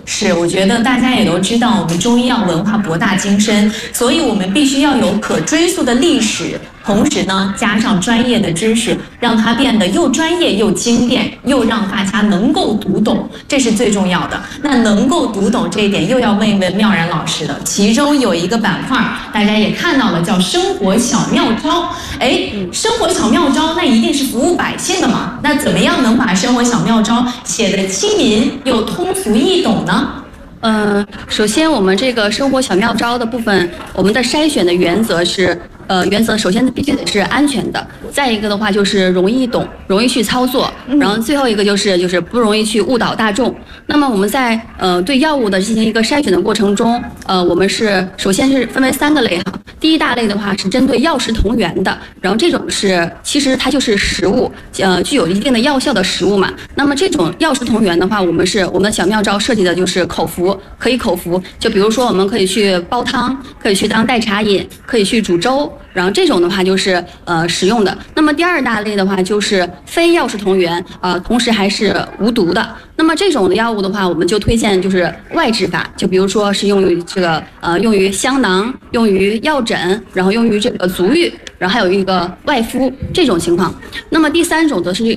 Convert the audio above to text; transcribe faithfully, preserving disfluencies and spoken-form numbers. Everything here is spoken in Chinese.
是，我觉得大家也都知道，我们中医药文化博大精深，所以我们必须要有可追溯的历史，同时呢，加上专业的知识，让它变得又专业又精炼，又让大家能够读懂，这是最重要的。那能够读懂这一点，又要问一问妙然老师了。其中有一个板块，大家也看到了，叫生活小妙招。哎，生活小妙招，那一定是服务百姓的嘛？那怎么样能把生活小妙招写得亲民又通俗易懂呢？ 嗯，首先我们这个生活小妙招的部分，我们的筛选的原则是，呃，原则首先必须得是安全的，再一个的话就是容易懂，容易去操作，然后最后一个就是就是不容易去误导大众。那么我们在呃对药物的进行一个筛选的过程中，呃，我们是首先是分为三个类哈。第一大类的话是针对药食同源的，然后这种是其实它就是食物，呃，具有一定的药效的食物嘛。那么这种药食同源的话，我们是我们的小妙招设计的就是口服，可以口服。就比如说我们可以去煲汤，可以去当代茶饮，可以去煮粥。然后这种的话就是呃食用的。那么第二大类的话就是非药食同源，呃，同时还是无毒的。那么这种的药物的话，我们就推荐就是外治法，就比如说是用于这个呃用于香囊，用于药枕，然后用于这个足浴，然后还有一个外敷这种情况。那么第三种则是